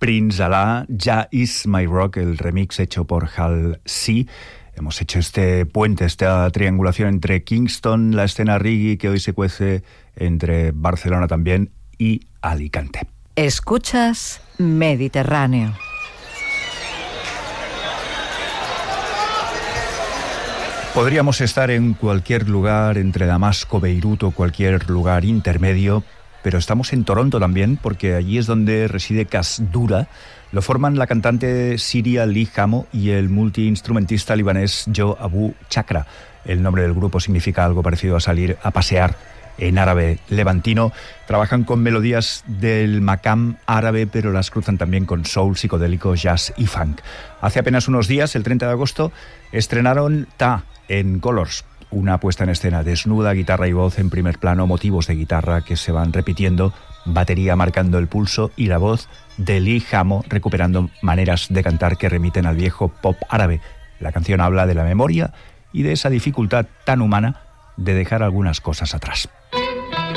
Prince Alá, Ya Is My Rock, el remix hecho por Hal C. Hemos hecho este puente, esta triangulación entre Kingston, la escena reggae que hoy se cuece entre Barcelona también y Alicante. Escuchas Mediterráneo. Podríamos estar en cualquier lugar, entre Damasco, Beirut o cualquier lugar intermedio, pero estamos en Toronto también, porque allí es donde reside Kasdura. Lo forman la cantante siria Lee Hamo y el multiinstrumentista libanés Joe Abu Chakra. El nombre del grupo significa algo parecido a salir a pasear en árabe levantino. Trabajan con melodías del maqam árabe, pero las cruzan también con soul, psicodélico, jazz y funk. Hace apenas unos días, el 30 de agosto, estrenaron Ta en Colors, una puesta en escena desnuda, guitarra y voz en primer plano, motivos de guitarra que se van repitiendo, batería marcando el pulso y la voz de Lee Hamo recuperando maneras de cantar que remiten al viejo pop árabe. La canción habla de la memoria y de esa dificultad tan humana de dejar algunas cosas atrás.